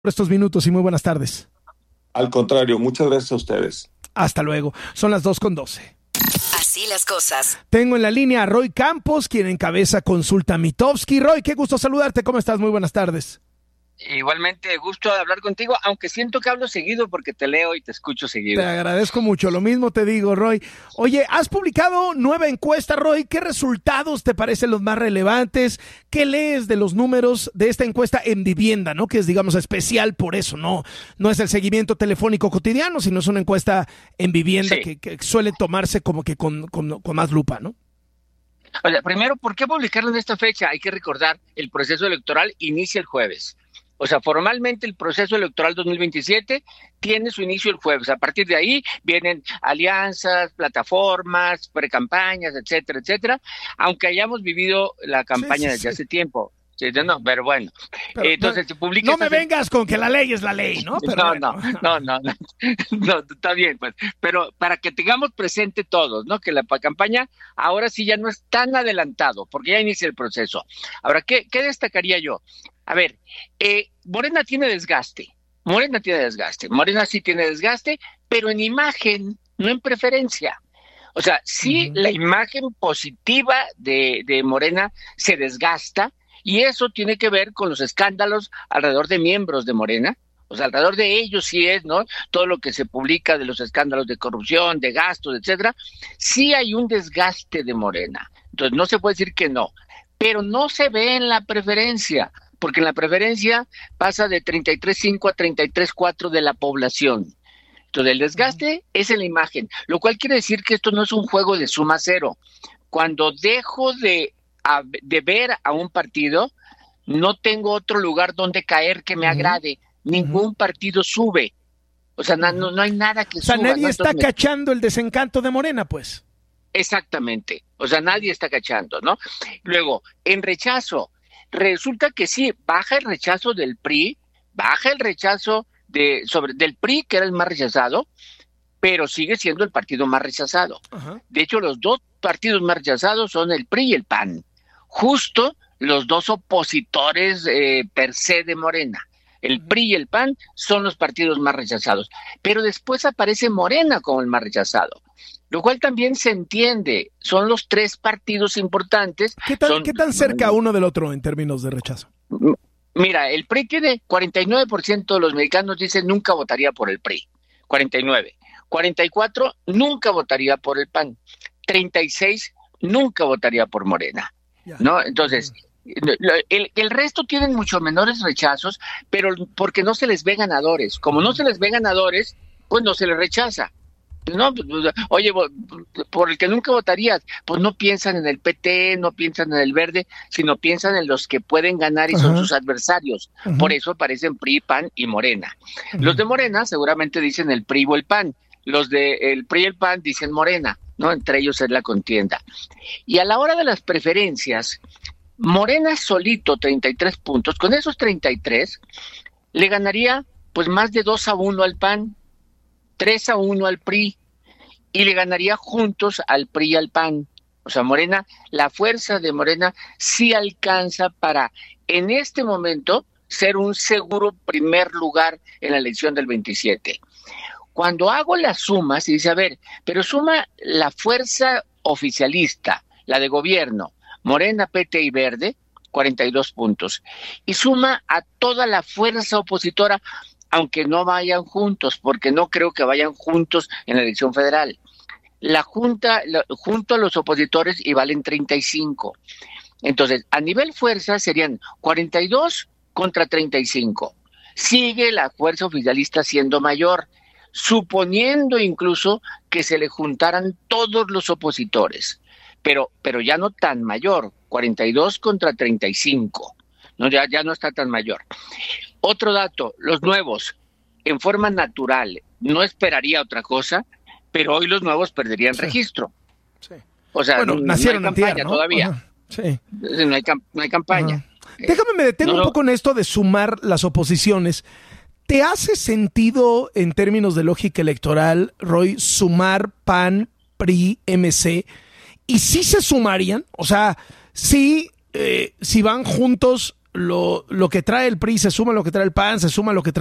por estos minutos y muy buenas tardes. Al contrario, muchas gracias a ustedes. Hasta luego. Son las 2:12. Así las cosas. Tengo en la línea a Roy Campos, quien encabeza Consulta Mitofsky. Roy, qué gusto saludarte. ¿Cómo estás? Muy buenas tardes. Igualmente, gusto de hablar contigo, aunque siento que hablo seguido porque te leo y te escucho seguido. Te agradezco mucho, lo mismo te digo, Roy. Oye, has publicado nueva encuesta, Roy. ¿Qué resultados te parecen los más relevantes? ¿Qué lees de los números de esta encuesta en vivienda, no? Que es, digamos, especial por eso, no es el seguimiento telefónico cotidiano, sino es una encuesta en vivienda, sí, que suele tomarse como que con más lupa, ¿no? O sea, primero, ¿por qué publicarlo en esta fecha? Hay que recordar, el proceso electoral inicia el jueves. O sea, formalmente el proceso electoral 2027 tiene su inicio el jueves. A partir de ahí vienen alianzas, plataformas, precampañas, etcétera, etcétera, aunque hayamos vivido la campaña desde hace tiempo. Sí, no, pero bueno. Pero, entonces, se publica. No me vengas con que la ley es la ley, ¿no? Pero no, está bien, pues. Pero para que tengamos presente todos, ¿no? Que la campaña ahora sí ya no es tan adelantado, porque ya inicia el proceso. Ahora, ¿qué destacaría yo? A ver, Morena tiene desgaste. Morena sí tiene desgaste, pero en imagen, no en preferencia. O sea, sí, la imagen positiva de Morena se desgasta, y eso tiene que ver con los escándalos alrededor de miembros de Morena. O sea, alrededor de ellos sí es, ¿no? Todo lo que se publica de los escándalos de corrupción, de gastos, etcétera. Sí hay un desgaste de Morena. Entonces, no se puede decir que no. Pero no se ve en la preferencia, porque en la preferencia pasa de 33.5 a 33.4 de la población. Entonces, el desgaste es en la imagen, lo cual quiere decir que esto no es un juego de suma cero. Cuando dejo de ver a un partido, no tengo otro lugar donde caer que me agrade. Ningún partido sube. O sea, no hay nada que suba. O sea, nadie está cachando el desencanto de Morena, pues. Exactamente. O sea, nadie está cachando, ¿no? Luego, en rechazo, resulta que sí, baja el rechazo del PRI, baja el rechazo del PRI, que era el más rechazado, pero sigue siendo el partido más rechazado. De hecho, los dos partidos más rechazados son el PRI y el PAN. Justo los dos opositores per se de Morena. El PRI y el PAN son los partidos más rechazados. Pero después aparece Morena como el más rechazado, lo cual también se entiende. Son los tres partidos importantes. ¿Qué tan cerca uno del otro en términos de rechazo? Mira, el PRI tiene 49% de los mexicanos dicen nunca votaría por el PRI. 49. 44 nunca votaría por el PAN. 36 nunca votaría por Morena. ¿No? Entonces, el resto tienen mucho menores rechazos, pero porque no se les ve ganadores. Como no se les ve ganadores, pues no se les rechaza. No, oye, por el que nunca votarías, pues no piensan en el PT, no piensan en el Verde, sino piensan en los que pueden ganar y son sus adversarios. Por eso aparecen PRI, PAN y Morena. Los de Morena seguramente dicen el PRI o el PAN. Los de el PRI y el PAN dicen Morena, ¿no? Entre ellos es la contienda. Y a la hora de las preferencias, Morena solito 33 puntos, con esos 33 le ganaría pues más de 2-1 al PAN, 3-1 al PRI, y le ganaría juntos al PRI y al PAN. O sea, Morena, la fuerza de Morena sí alcanza para, en este momento, ser un seguro primer lugar en la elección del 27. Cuando hago las sumas, y dice, a ver, pero suma la fuerza oficialista, la de gobierno, Morena, PT y Verde, 42 puntos, y suma a toda la fuerza opositora, aunque no vayan juntos, porque no creo que vayan juntos en la elección federal. La Junta, junto a los opositores, y valen 35. Entonces, a nivel fuerza serían 42 contra 35. Sigue la fuerza oficialista siendo mayor, suponiendo incluso que se le juntaran todos los opositores, pero ya no tan mayor, 42 contra 35. No, ya no está tan mayor. Otro dato, los nuevos, en forma natural, no esperaría otra cosa, pero hoy los nuevos perderían registro. Sí. O sea, bueno, nacieron no hay campaña, ¿no? Todavía. Sí. No hay campaña. Déjame, me detengo un poco en esto de sumar las oposiciones. ¿Te hace sentido, en términos de lógica electoral, Roy, sumar PAN, PRI, MC? ¿Y sí se sumarían? O sea, sí, si van juntos, lo que trae el PRI, se suma lo que trae el PAN, se suma lo que trae